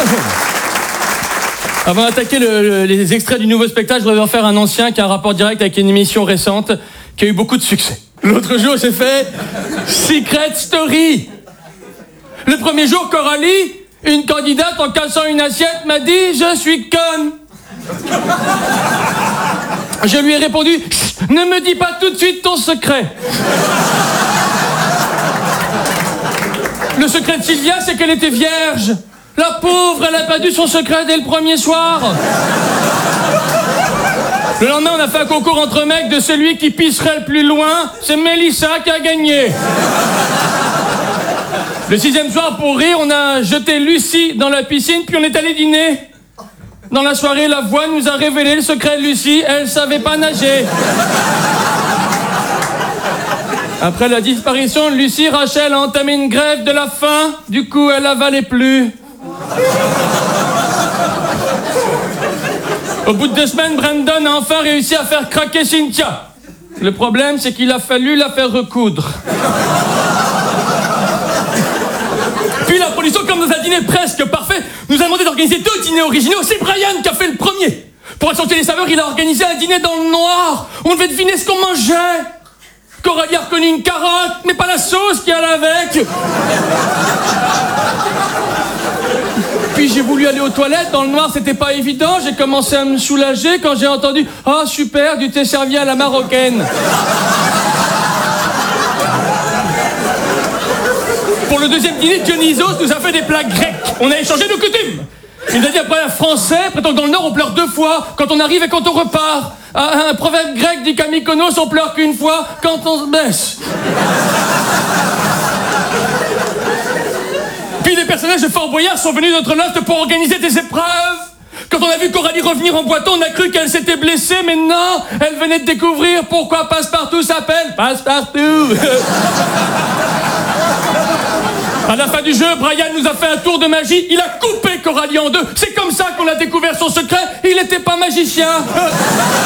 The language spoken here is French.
Avant d'attaquer les extraits du nouveau spectacle, je voudrais en faire un ancien qui a un rapport direct avec une émission récente qui a eu beaucoup de succès. L'autre jour, j'ai fait Secret Story. Le premier jour, Coralie, une candidate en cassant une assiette, m'a dit « Je suis conne ». Je lui ai répondu « Ne me dis pas tout de suite ton secret ». Le secret de Sylvia, c'est qu'elle était vierge. La pauvre, elle a perdu son secret dès le premier soir. Le lendemain, on a fait un concours entre mecs de celui qui pisserait le plus loin. C'est Mélissa qui a gagné. Le 6e soir, pour rire, on a jeté Lucie dans la piscine, puis on est allé dîner. Dans la soirée, la voix nous a révélé le secret de Lucie. Elle savait pas nager. Après la disparition de Lucie, Rachel a entamé une grève de la faim. Du coup, elle avalait plus. Au bout de 2 semaines, Brandon a enfin réussi à faire craquer Cynthia. Le problème, c'est qu'il a fallu la faire recoudre. Puis la production, comme dans un dîner presque parfait, nous a demandé d'organiser 2 dîners originaux. C'est Brian qui a fait le premier. Pour accentuer les saveurs, il a organisé un dîner dans le noir. On devait deviner ce qu'on mangeait. Coralie a reconnu une carotte, mais pas la sauce qu'il y a avec. Puis j'ai voulu aller aux toilettes, dans le noir c'était pas évident, j'ai commencé à me soulager quand j'ai entendu « Ah super, du thé servi à la marocaine ». Pour le 2e dîner, Dionysos nous a fait des plats grecs. On a échangé nos coutumes. Il nous a dit après un français, prétend que dans le Nord on pleure 2 fois, quand on arrive et quand on repart. Un proverbe grec dit qu'à Mykonos on pleure qu'une fois, quand on se baisse. Puis des personnages de Fort Boyard sont venus de notre loft pour organiser des épreuves. Quand on a vu Coralie revenir en boitant, on a cru qu'elle s'était blessée, mais non, elle venait de découvrir pourquoi Passepartout s'appelle Passepartout. À la fin du jeu, Brian nous a fait un tour de magie, il a coupé Coralie en 2. C'est comme ça qu'on a découvert son secret, il n'était pas magicien.